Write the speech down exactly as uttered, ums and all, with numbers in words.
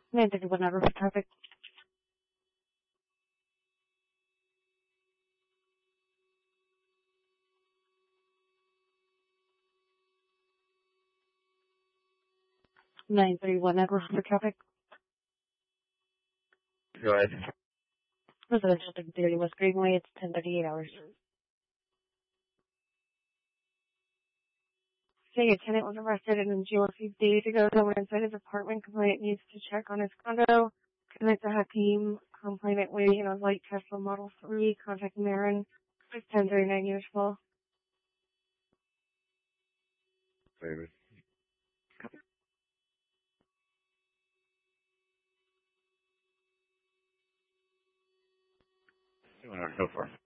nine thirty-one hour for traffic. nine thirty-one hour for traffic. Go ahead. Residential thirty West Greenway, it's ten thirty-eight hours. Saying a tenant was arrested in jail a few days ago. Someone inside his apartment complainant needs to check on his condo. Connect to Hakeem. Complainant waiting on light Tesla Model three. Contact Marin. It's ten thirty-nine years full. David. You want to go for it?